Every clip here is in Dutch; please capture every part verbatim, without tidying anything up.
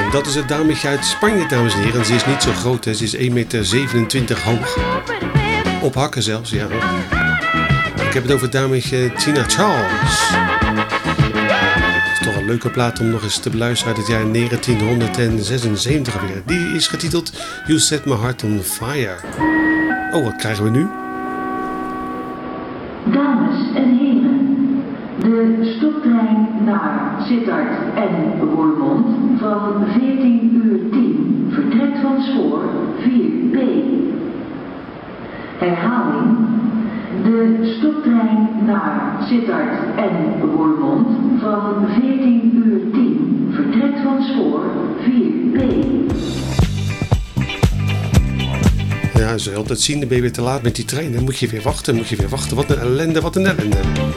Dat is het dametje uit Spanje, dames en heren. Ze is niet zo groot, hè. Ze is één komma zevenentwintig meter hoog. Op hakken zelfs, ja. Ik heb het over het dametje Tina Charles. Dat is toch een leuke plaat om nog eens te beluisteren uit het jaar negentienhonderdzesenzeventig alweer. Die is getiteld You Set My Heart on Fire. Oh, wat krijgen we nu? Dames en heren, de stoptrein naar Sittard en Roermond van veertien uur tien vertrekt van spoor vier B. Herhaling, de stoptrein naar Sittard en Roermond van veertien uur tien vertrekt van spoor vier B. Ja, zul je altijd zien, dan ben je weer te laat met die trein. Dan moet je weer wachten, moet je weer wachten. Wat een ellende, wat een ellende.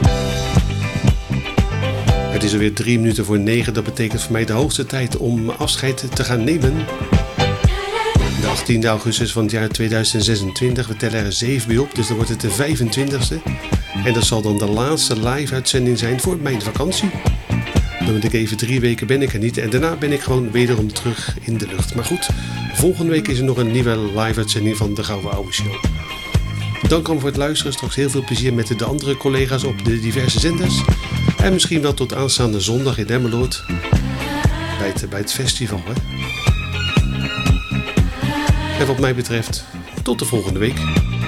Het is alweer drie minuten voor negen. Dat betekent voor mij de hoogste tijd om afscheid te gaan nemen. De achttiende augustus van het jaar tweeduizend zesentwintig. We tellen er zeven bij op, dus dan wordt het de vijfentwintigste. En dat zal dan de laatste live uitzending zijn voor mijn vakantie. Dan ben ik even drie weken ben ik er niet. En daarna ben ik gewoon wederom terug in de lucht. Maar goed, volgende week is er nog een nieuwe live uitzending van de Gouden Ouwe Show. Dank voor het luisteren. Straks heel veel plezier met de andere collega's op de diverse zenders. En misschien wel tot aanstaande zondag in Emmeloord. Bij het, bij het festival, hè. En wat mij betreft, tot de volgende week.